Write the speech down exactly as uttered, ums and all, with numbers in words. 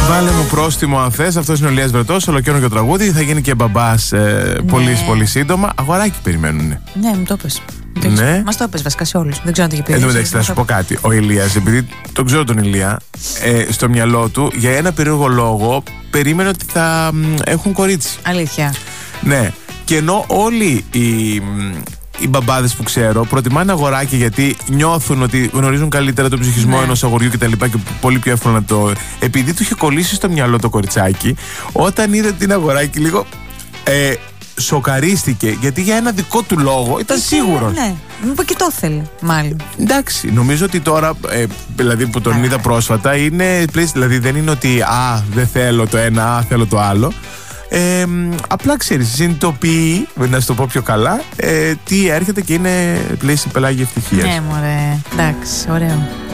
Βάλε μου πρόστιμο αν θες. Αυτός είναι ο Ηλίας Βρετός, ολοκαίρινο και τραγούδι. Θα γίνει και μπαμπάς ε, ναι. πολύ, πολύ σύντομα. Αγοράκι περιμένουνε. Ναι, μου το πες. Ναι. Μας το έπες βασικά σε όλους. Δεν ξέρω αν το είχε πει. Εν τω μεταξύ, θα σου πω κάτι. Ο Ηλίας, επειδή τον ξέρω τον Ηλία, ε, στο μυαλό του για ένα περίεργο λόγο περίμενε ότι θα μ, έχουν κορίτσι. Αλήθεια. Ναι. Και ενώ όλοι οι, οι μπαμπάδες που ξέρω προτιμάνε αγοράκι γιατί νιώθουν ότι γνωρίζουν καλύτερα τον ψυχισμό ναι. ενός αγοριού και τα λοιπά και πολύ πιο εύκολα να το. Επειδή του είχε κολλήσει στο μυαλό το κοριτσάκι, όταν είδε την αγοράκι λίγο. Ε, Σοκαρίστηκε γιατί για ένα δικό του λόγο ήταν σίγουρος. Ναι, μου είπε και το θέλει, μάλλον. Εντάξει, νομίζω ότι τώρα, ε, δηλαδή που τον είδα πρόσφατα, είναι. Δηλαδή δεν είναι ότι α, δεν θέλω το ένα, α, θέλω το άλλο. Ε, απλά ξέρεις, συνειδητοποιεί, να σου το πω πιο καλά, ε, τι έρχεται και είναι πλέον στην πελάγια ευτυχίας. Ναι, μωρέ, εντάξει, ωραίο.